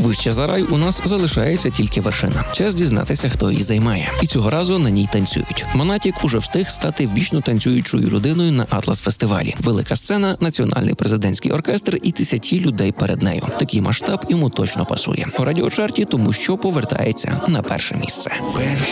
Вище за рай у нас залишається тільки вершина. Час дізнатися, хто її займає. І цього разу на ній танцюють. Монатік уже встиг стати вічно танцюючою людиною на Атлас-фестивалі. Велика сцена, національний президентський оркестр і тисячі людей перед нею. Такий масштаб йому точно пасує. У радіочарті тому що повертається на перше місце.